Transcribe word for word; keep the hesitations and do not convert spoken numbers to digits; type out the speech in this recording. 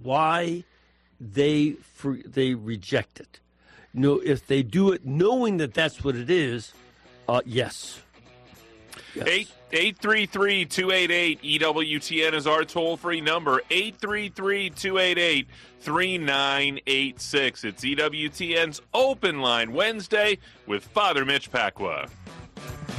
why they for, they reject it. You know, if they do it knowing that that's what it is, uh, yes. yes. eight three three, two eight eight, E W T N is our toll-free number, eight three three, two eight eight, three nine eight six. It's E W T N's Open Line Wednesday with Father Mitch Pacwa.